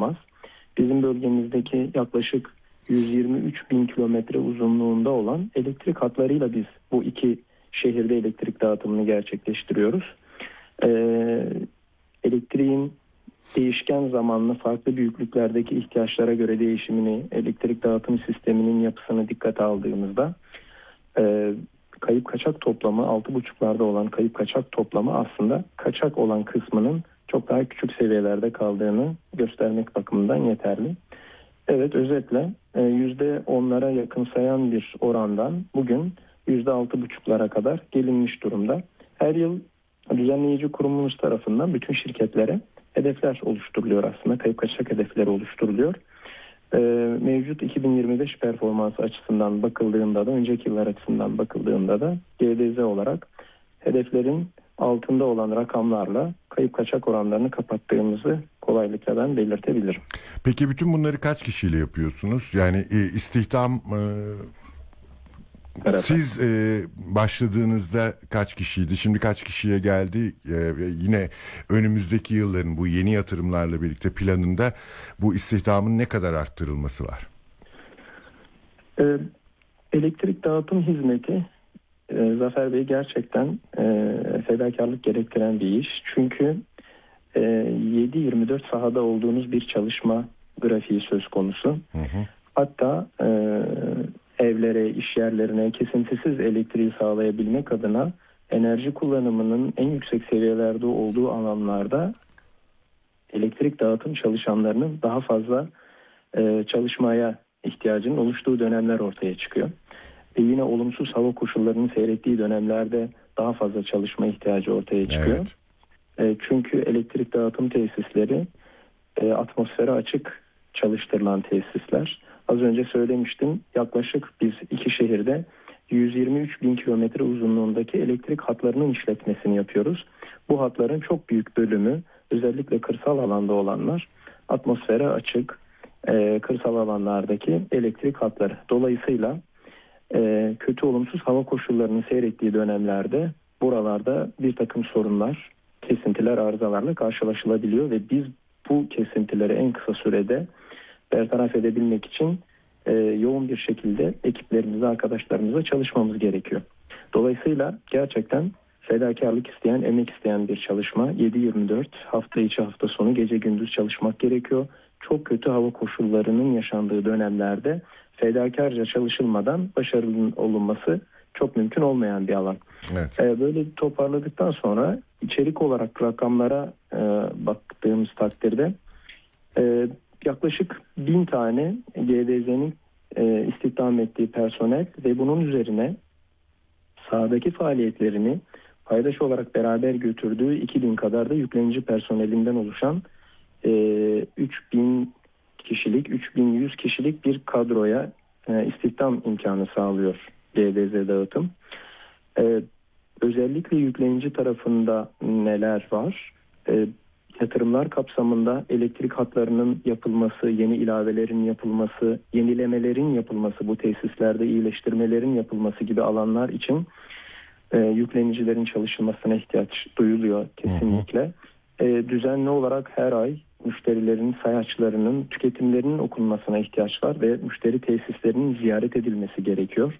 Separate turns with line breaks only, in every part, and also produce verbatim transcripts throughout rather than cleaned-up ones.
olmaz. Bizim bölgemizdeki yaklaşık yüz yirmi üç bin kilometre uzunluğunda olan elektrik hatlarıyla biz bu iki şehirde elektrik dağıtımını gerçekleştiriyoruz. Ee, elektriğin değişken zamanlı farklı büyüklüklerdeki ihtiyaçlara göre değişimini, elektrik dağıtım sisteminin yapısını dikkate aldığımızda e, kayıp kaçak toplamı altı buçuklarda olan kayıp kaçak toplamı aslında kaçak olan kısmının çok daha küçük seviyelerde kaldığını göstermek bakımından yeterli. Evet, özetle yüzde onlara yakınsayan bir orandan bugün yüzde altı buçuklara kadar gelinmiş durumda. Her yıl düzenleyici kurumumuz tarafından bütün şirketlere hedefler oluşturuluyor aslında. Kayıp kaçak hedefleri oluşturuluyor. Ee, mevcut iki bin yirmi beş performansı açısından bakıldığında da, önceki yıllar açısından bakıldığında da G D Z olarak hedeflerin altında olan rakamlarla kayıp kaçak oranlarını kapattığımızı kolaylıkla ben belirtebilirim.
Peki bütün bunları kaç kişiyle yapıyorsunuz? Yani e, istihdam e, siz e, başladığınızda kaç kişiydi? Şimdi kaç kişiye geldi? E, ve yine önümüzdeki yılların bu yeni yatırımlarla birlikte planında bu istihdamın ne kadar arttırılması var?
E, elektrik dağıtım hizmeti e, Zafer Bey gerçekten e, fedakarlık gerektiren bir iş. Çünkü e, yedi yirmi dört sahada olduğunuz bir çalışma grafiği söz konusu. Hı hı. Hatta e, evlere, iş yerlerine kesintisiz elektriği sağlayabilmek adına enerji kullanımının en yüksek seviyelerde olduğu alanlarda elektrik dağıtım çalışanlarının daha fazla e, çalışmaya ihtiyacının oluştuğu dönemler ortaya çıkıyor. Ve yine olumsuz hava koşullarının seyrettiği dönemlerde daha fazla çalışma ihtiyacı ortaya çıkıyor. Evet. E, çünkü elektrik dağıtım tesisleri e, atmosfere açık çalıştırılan tesisler. Az önce söylemiştim, yaklaşık biz iki şehirde yüz yirmi üç bin kilometre uzunluğundaki elektrik hatlarının işletmesini yapıyoruz. Bu hatların çok büyük bölümü, özellikle kırsal alanda olanlar, atmosfere açık e, kırsal alanlardaki elektrik hatları. Dolayısıyla e, kötü olumsuz hava koşullarının seyrettiği dönemlerde buralarda bir takım sorunlar, kesintiler, arızalarla karşılaşılabiliyor ve biz bu kesintileri en kısa sürede bertaraf edebilmek için e, yoğun bir şekilde ekiplerimizle, arkadaşlarımızla çalışmamız gerekiyor. Dolayısıyla gerçekten fedakarlık isteyen, emek isteyen bir çalışma. yedi yirmi dört hafta içi hafta sonu gece gündüz çalışmak gerekiyor. Çok kötü hava koşullarının yaşandığı dönemlerde fedakarca çalışılmadan başarılı olunması çok mümkün olmayan bir alan. Evet. E, böyle toparladıktan sonra içerik olarak rakamlara e, baktığımız takdirde e, yaklaşık bin tane G D Z'nin e, istihdam ettiği personel ve bunun üzerine sahadaki faaliyetlerini paydaş olarak beraber götürdüğü iki bin kadar da yüklenici personelinden oluşan e, üç bin kişilik, üç bin yüz kişilik bir kadroya e, istihdam imkanı sağlıyor G D Z dağıtım. E, özellikle yüklenici tarafında neler var? E, Yatırımlar kapsamında elektrik hatlarının yapılması, yeni ilavelerin yapılması, yenilemelerin yapılması, bu tesislerde iyileştirmelerin yapılması gibi alanlar için e, yüklenicilerin çalışılmasına ihtiyaç duyuluyor kesinlikle. E, düzenli olarak her ay müşterilerin sayaçlarının, tüketimlerinin okunmasına ihtiyaç var ve müşteri tesislerinin ziyaret edilmesi gerekiyor.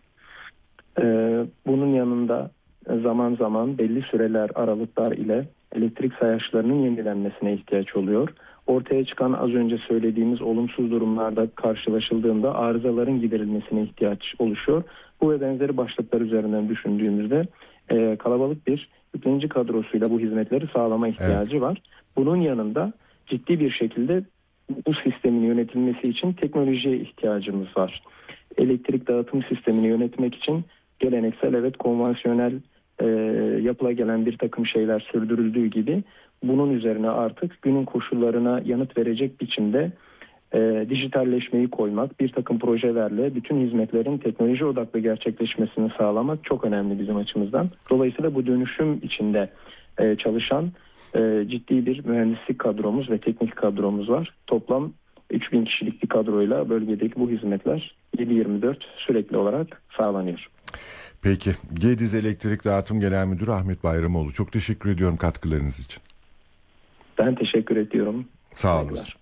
E, bunun yanında zaman zaman belli süreler, aralıklar ile elektrik sayaçlarının yenilenmesine ihtiyaç oluyor. Ortaya çıkan az önce söylediğimiz olumsuz durumlarda karşılaşıldığında arızaların giderilmesine ihtiyaç oluşuyor. Bu ve benzeri başlıklar üzerinden düşündüğümüzde e, kalabalık bir yüklenici kadrosuyla bu hizmetleri sağlama ihtiyacı evet. var. Bunun yanında ciddi bir şekilde bu sistemin yönetilmesi için teknolojiye ihtiyacımız var. Elektrik dağıtım sistemini yönetmek için geleneksel, evet konvansiyonel E, yapıla gelen bir takım şeyler sürdürüldüğü gibi bunun üzerine artık günün koşullarına yanıt verecek biçimde e, dijitalleşmeyi koymak, bir takım projelerle bütün hizmetlerin teknoloji odaklı gerçekleşmesini sağlamak çok önemli bizim açımızdan. Dolayısıyla bu dönüşüm içinde e, çalışan e, ciddi bir mühendislik kadromuz ve teknik kadromuz var. Toplam üç bin kişilik bir kadroyla bölgedeki bu hizmetler yedi yirmi dört sürekli olarak sağlanıyor.
Peki. G D Z Elektrik Dağıtım Genel Müdürü Ahmet Bayramoğlu. Çok teşekkür ediyorum katkılarınız için.
Ben teşekkür ediyorum.
Sağ olun.